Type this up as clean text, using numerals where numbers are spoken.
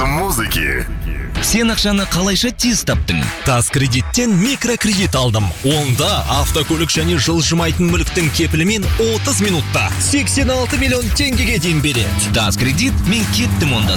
музыки. Сен ақшаны қалайша тез таптың? Тас кредиттен микрокредит алдым. Онда автокөлік және жылжымайтын мүліктің кепілімен 30 минутта 86 миллион теңгеге дейін береді. Тас кредит, мен кеттім онда